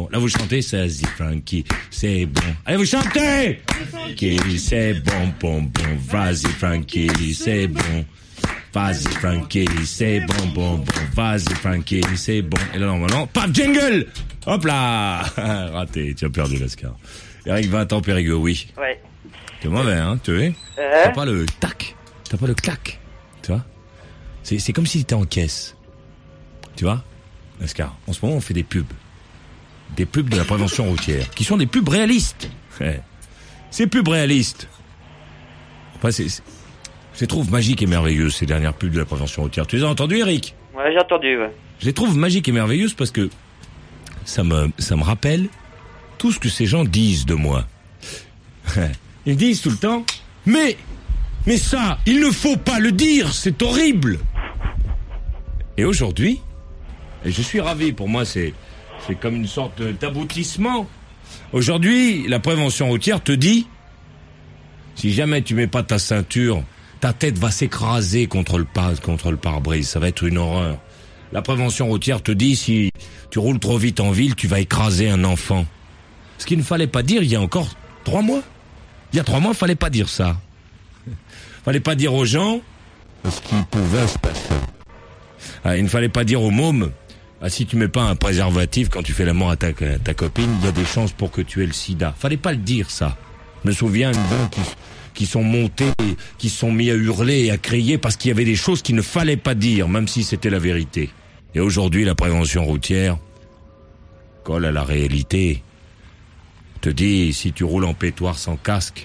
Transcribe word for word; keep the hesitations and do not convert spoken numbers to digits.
bon. Là, vous chantez, ça se dit Frankie, c'est bon. Allez, vous chantez! Frankie, c'est bon, bon, bon. Vas-y, Frankie, c'est bon. Vas-y, Frankie, c'est bon, bon, bon. Vas-y, Frankie, c'est bon. Et là, normalement, paf, jingle! Hop là! Raté, tu as perdu, Lascar. Eric, vingt ans, Périgueux, oui. Ouais. T'es mauvais, hein, tu vois? Euh T'as pas le tac, t'as pas le clac, tu vois? C'est, c'est comme si t'étais en caisse. Tu vois? Lascar, en ce moment, on fait des pubs. Des pubs de la prévention routière, qui sont des pubs réalistes. C'est pubs réalistes. Enfin, c'est, c'est, je les trouve magiques et merveilleuses, ces dernières pubs de la prévention routière. Tu les as entendues, Eric? Ouais, j'ai entendu, ouais. Je les trouve magiques et merveilleuses parce que ça me, ça me rappelle tout ce que ces gens disent de moi. Ils disent tout le temps, mais, mais ça, il ne faut pas le dire, c'est horrible. Et aujourd'hui, et je suis ravi, pour moi c'est, c'est comme une sorte d'aboutissement. Aujourd'hui, la prévention routière te dit, si jamais tu mets pas ta ceinture, ta tête va s'écraser contre le pas, contre le pare-brise, ça va être une horreur. La prévention routière te dit, si tu roules trop vite en ville, tu vas écraser un enfant. Ce qu'il ne fallait pas dire il y a encore trois mois. Il y a trois mois, il fallait pas dire ça. Fallait pas dire aux gens ce qui pouvait se passer. Ah, il ne fallait pas dire aux mômes, ah, si tu mets pas un préservatif quand tu fais l'amour à ta, à ta copine, il y a des chances pour que tu aies le sida. Fallait pas le dire, ça. Je me souviens de gens qui, qui sont montés, qui se sont mis à hurler et à crier parce qu'il y avait des choses qu'il ne fallait pas dire, même si c'était la vérité. Et aujourd'hui, la prévention routière colle à la réalité. Te dit, si tu roules en pétoire sans casque,